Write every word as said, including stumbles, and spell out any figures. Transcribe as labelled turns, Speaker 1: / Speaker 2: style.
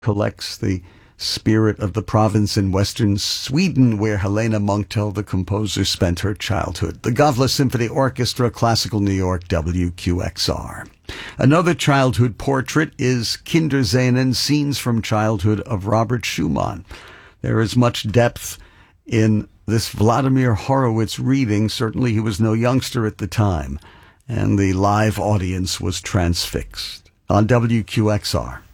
Speaker 1: collects the spirit of the province in western Sweden where Helena Munktell, the composer, spent her childhood. The Gavle Symphony Orchestra, Classical New York, W Q X R. Another childhood portrait is Kinderscenen, Scenes from Childhood of Robert Schumann. There is much depth in this Vladimir Horowitz reading. Certainly he was no youngster at the time, and the live audience was transfixed. On W Q X R.